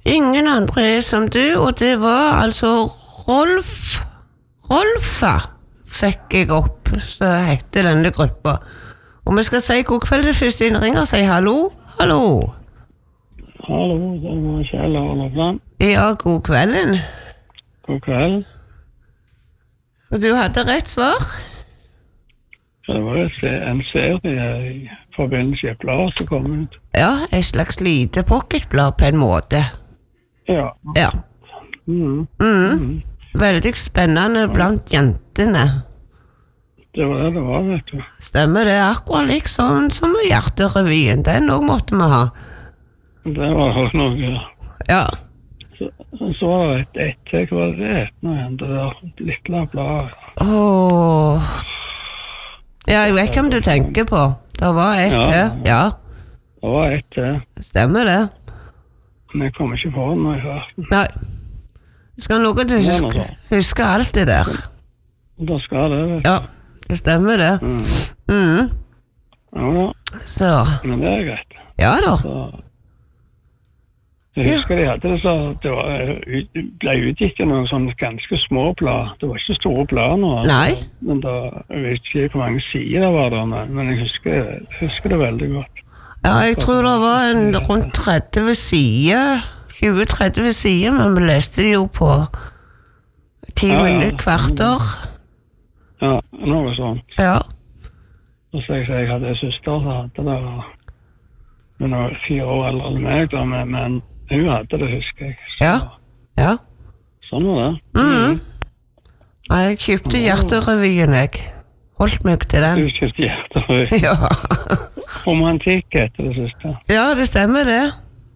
Ingen andre er som du, og det var altså Rolfa fikk jeg opp, så heter denne gruppa. Og vi skal si god kveld til første innringer, si hallo, hallo. Hallo, det var Kjell Arnefland. Ja, god kvelden. God kveld. Og du hadde rett svar? Det var en serie i forbindelse med et blad som kom ut. Ja, et slags lite pocketblad på en måte. Ja. Ja. Veldig spennende blant jentene. Det var det var, vet du. Stemmer det, akkurat liksom som Hjerterevyen, den også måtte vi ha. Det var også noe, Ja. Så var det etter, hva var det nå igjen, det der lille bladet. Åh. Ja, jeg vet ikke om du tenker på. Det var et til, ja. Det var et til, Stemmer det. men jeg kommer ikke på det når jeg hørte. Nei. Skal noe til å huske alt det der. Da skal det, vet du. Ja, det stemmer det. Ja da, Så, men det er greit. ja da. Så, jeg husker de hadde det så, det ble utgitt i noen sånne ganske små blad. Det var ikke store blad nå. Nei. Men da, jeg vet ikke hvor mange sider det var der, men jeg husker det veldig godt. Ja, jeg tror det var rundt 30 sider, 20-30 sider, men vi leste det jo på 10 minutter, kvarter. Ja, noe sånt. Ja. Og så jeg hadde en søster som hadde det, og hun var 4 år eldre enn meg, da, men hun hadde det, husker jeg. Så, Ja. Ja. Sånn var det. Nei, jeg kjøpte Hjerterevyen, jeg. Holdt meg til den. Du kjøpte hjertet. Ja. Romantikk heter det siste. Ja, det stemmer det.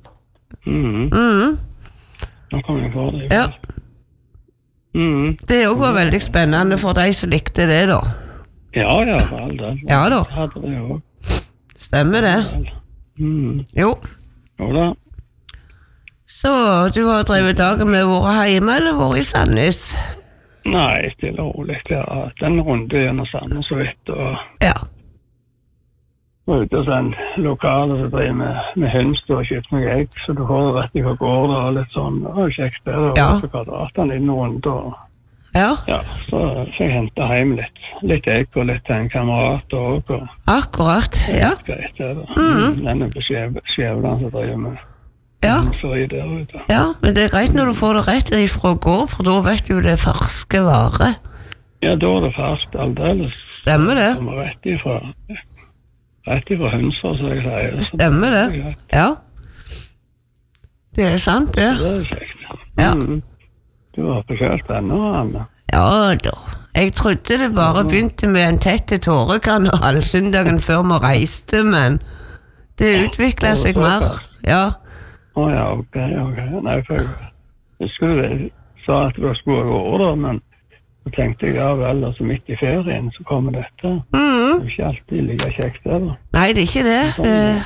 Nå kom jeg på det. Ja. Det også var veldig spennende for de som likte det da. Ja, for all del. Ja da. Hadde det jo. Stemmer det. Jo. Jo da. Så du har drevet dagen med å være hjemme eller vært i Sandnes? Nei, stille og rolig. Jeg har hatt en runde gjennom Sandnes så vidt, og Ja. var ute hos en lokal som driver med høns og kjøpt noen egg, så du får rett i hva går det og litt sånn. Det var kjekt det, og Ja. så kvadrat en liten runde, og Ja, ja, så jeg hentet hjem litt egg og litt til en kamerat også, og akkurat. Ja. greit det da. Den er på Skjævland som driver med Ja. hønseri der ute. Ja, men det er greit når du får det rett ifra gård, for da vet du det er ferske varer. Ja, da er det ferskt aldeles. Stemmer det. Som er rett ifra hønser, så jeg sier. Stemmer det. Ja. Det er sant, det. Det er kjekt. Ja. Du har på kjølt ennå, Anne. Ja da. Jeg trodde det bare begynte med en tette tårekanal søndagen før vi reiste, men det utviklet seg mer. Ja. Ja, ok. Nei, for jeg husker du sa at du skulle gå over da, men så tenkte jeg, ja vel, altså midt i ferien så kommer dette. Det er ikke alltid like kjekt det da. Nei, det er ikke det.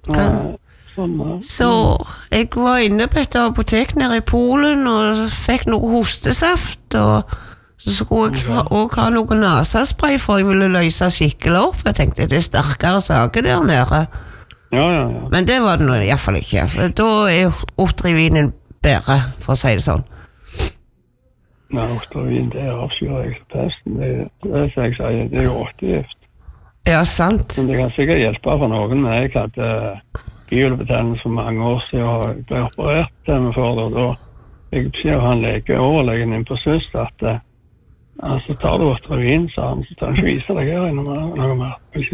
Så jeg var inne på et apotek nede i Polen og fikk noe hostesaft, og så skulle jeg også ha noe nasespray for jeg ville løse skikkelig opp, for jeg tenkte det er sterkere saker der nede. Ja. Men det var det nå i hvert fall ikke, for da er Otrivinen bedre, for å si det sånn. Nei, Ostervin, det avskyr jeg pesten. Det er som jeg sier, det er jo åttegift. Ja, sant. Men det kan sikkert hjelpe for noen, men jeg hadde bihulebetennelse for mange år siden og jeg ble operert til meg for det, og da jeg sier han lege overlegen inn på SUS at så tar du Ostervin, sa han, så tar han ikke vise deg her noe mer. Vil